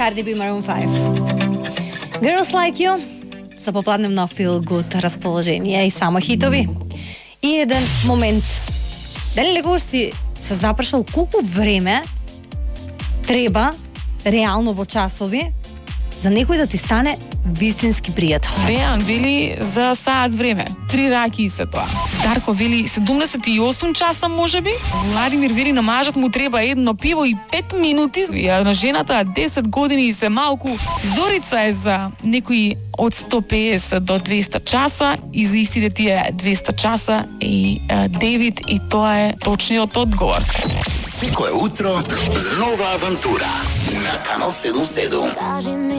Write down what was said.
Cardi B, Maroon 5. Girls Like You, за попладнем на Feel Good разположение и само хитови. И еден момент. Дали некогаш си се запрашал колку време треба реално во часови за некој да ти стане вистински пријател? Дејан вели за саат време. 3 раки се тоа. Дарко вели 78 часа можеби. Владимир вели на мажот му треба едно пиво и 5 минути. А на жената 10 години и се малку. Зорица е за некои од 150 до 200 часа и за истите тие 200 часа и Девид, и тоа е точниот одговор. Секое утро нова авантура на Канал 77.